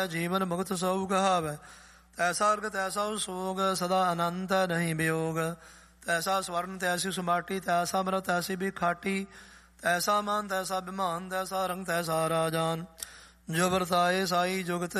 ਜੀਵਨ ਮੁਕਤ ਸਉ ਕਹਾਵੈ। ਤੈਸਾ ਅਰਗ ਤੈਸਾ ਸੋਗ, ਸਦਾ ਅਨੰਤ ਨਹੀਂ ਵਿਯੋਗ। ਤੈਸਾ ਸਵਰਨ ਤੈਸੀ ਸੁਮਾਟੀ, ਤੈਸਾ ਅੰਮ੍ਰਿਤ ਤੈਸੀ ਵੀ ਖਾਟੀ। ਤੈਸਾ ਮਾਨ ਤੈਸਾ ਬਿਮਾਨ, ਤੈਸਾ ਰੰਗ ਤੈਸਾ ਰਾਜਾਨ। ਜੋ ਵਰਤਾਏ ਸਾਈ ਜੁਗਤ,